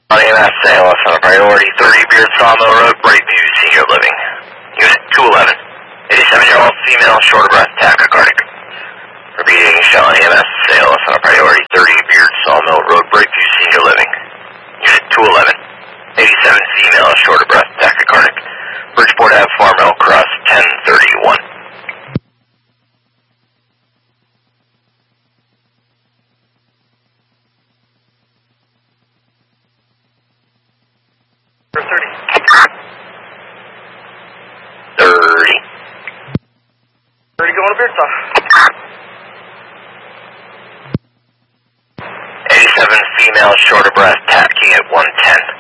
On EMS, ALS on a priority, 30 Beard Sawmill Road, Brightview, Senior Living. Unit 211, 87-year-old female, short of breath, tachycardic. Repeating, shell on EMS, ALS on a priority, 30 Beard Sawmill Road, Brightview, Senior Living. Unit 211, 87 female, short of breath, tachycardic. Bridgeport Ave, Farmville Cross, 1031. For 30. 30 going to Beardsaw. 87 female, short of breath, tachy at 110.